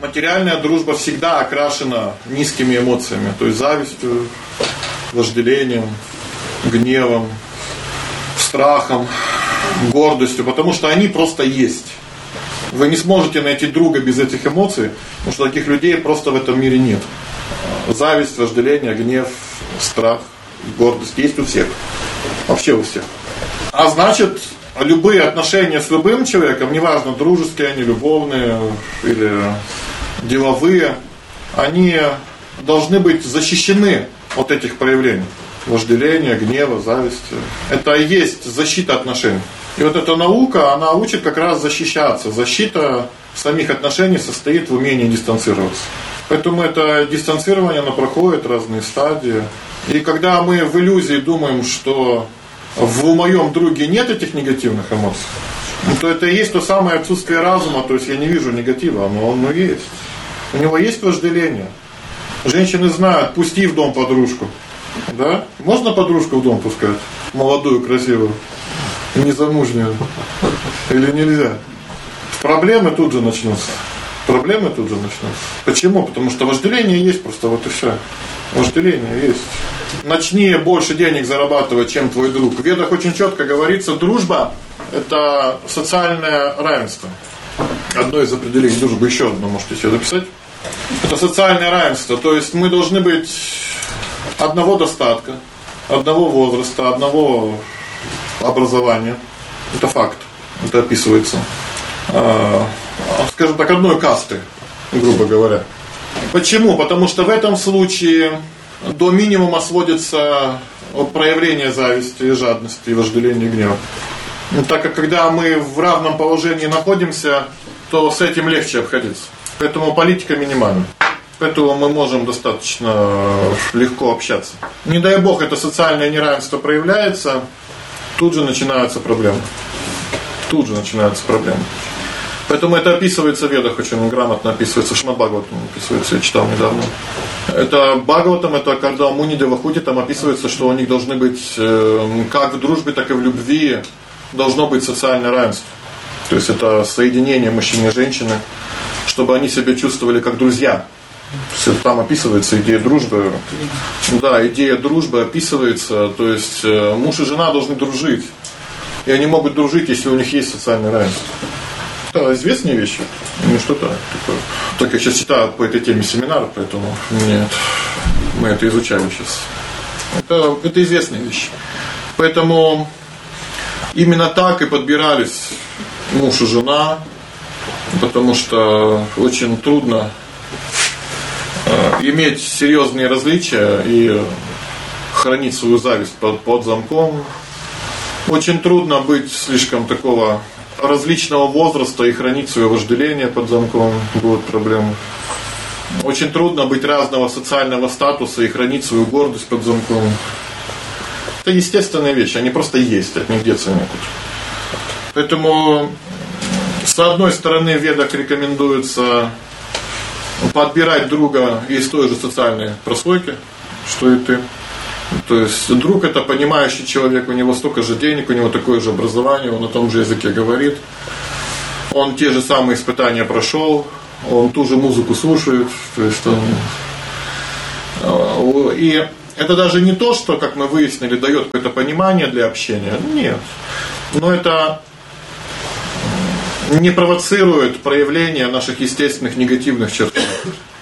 Материальная дружба всегда окрашена низкими эмоциями, то есть завистью, вожделением, гневом, страхом, гордостью, потому что они просто есть. Вы не сможете найти друга без этих эмоций, потому что таких людей просто в этом мире нет. Зависть, вожделение, гнев, страх, гордость есть у всех. Вообще у всех. А значит, любые отношения с любым человеком, неважно, дружеские они, любовные или деловые, они должны быть защищены от этих проявлений. Вожделения, гнева, зависти. Это и есть защита отношений. И вот эта наука, она учит как раз защищаться. Защита самих отношений состоит в умении дистанцироваться. Поэтому это дистанцирование, оно проходит разные стадии. И когда мы в иллюзии думаем, что в моем друге нет этих негативных эмоций, то это и есть то самое отсутствие разума, то есть я не вижу негатива, но он есть. У него есть вожделение. Женщины знают, пусти в дом подружку. Да? Можно подружку в дом пускать? Молодую, красивую, незамужнюю. Или нельзя? Проблемы тут же начнутся. Почему? Потому что вожделение есть просто, вот и все. Вожделение есть. Начни больше денег зарабатывать, чем твой друг. В Ведах очень четко говорится, дружба – это социальное равенство. Одно из определений дружбы, еще одно можете себе записать. Это социальное равенство. То есть мы должны быть одного достатка, одного возраста, одного образования. Это факт. Это описывается. Скажем так, одной касты, грубо говоря. Почему? Потому что в этом случае до минимума сводится проявление зависти, жадности, вожделения, гнева. Так как когда мы в равном положении находимся, то с этим легче обходиться. Поэтому политика минимальна. Поэтому мы можем достаточно легко общаться. Не дай бог это социальное неравенство проявляется, тут же начинаются проблемы. Поэтому это описывается в Ведах, очень грамотно описывается, Шримад Бхагаватам описывается, я читал недавно. Это Бхагаватам, это когда Муни Девахути, там описывается, что у них должны быть, как в дружбе, так и в любви, должно быть социальное равенство. То есть это соединение мужчины и женщины, чтобы они себя чувствовали как друзья. Там описывается идея дружбы. Да, идея дружбы описывается, то есть муж и жена должны дружить. И они могут дружить, если у них есть социальное равенство. Это известные вещи, не что-то такое. Только я сейчас читаю по этой теме семинар, поэтому нет, мы это изучаем сейчас. Это известные вещи. Поэтому именно так и подбирались муж и жена, потому что очень трудно иметь серьезные различия и хранить свою зависть под замком. Очень трудно быть слишком такого различного возраста и хранить свое вожделение под замком, будут проблемы. Очень трудно быть разного социального статуса и хранить свою гордость под замком. Это естественные вещи, они просто есть, от них деться некуда. Поэтому с одной стороны в Ведах рекомендуется подбирать друга из той же социальной прослойки, что и ты. То есть друг это понимающий человек, у него столько же денег, у него такое же образование, он на том же языке говорит, он те же самые испытания прошел, он ту же музыку слушает, то есть и это даже не то, что, как мы выяснили, дает какое-то понимание для общения, нет, но это не провоцирует проявление наших естественных негативных черт.